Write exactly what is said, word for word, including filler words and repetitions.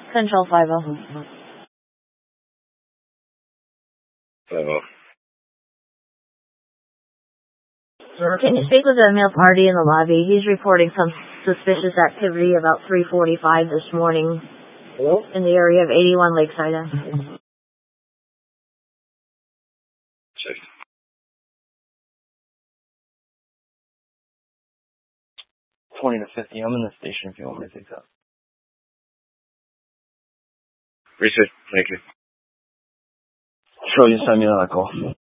Control five oh. Hello. Can you speak with the male party in the lobby? He's reporting some suspicious activity about three forty-five this morning. Hello? In the area of eighty-one Lakeside. Check. twenty to fifty. I'm in the station if you want me to take that. Research. Thank you. Sure, you send me that call.